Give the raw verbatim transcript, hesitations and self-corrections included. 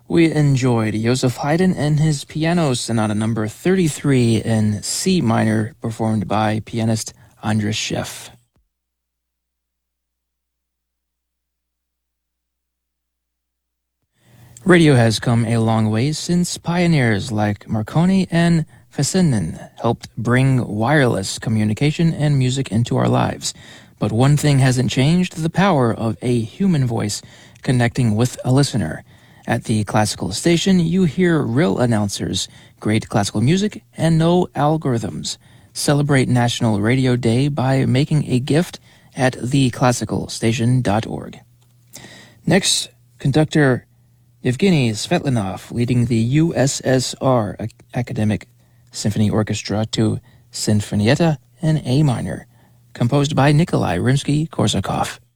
We enjoyed Joseph Haydn and his Piano Sonata number thirty-three in C minor, performed by pianist Andras Schiff. Radio has come a long way since pioneers like Marconi and Fessenden helped bring wireless communication and music into our lives. But one thing hasn't changed: the power of a human voice connecting with a listener. At the classical station, you hear real announcers, great classical music, and no algorithms. Celebrate National Radio Day by making a gift at the classical station dot org. Next, conductor Yevgeny Svetlanov leading the U S S R Academic Symphony Orchestra to Sinfonietta in A minor, composed by Nikolai Rimsky-Korsakov.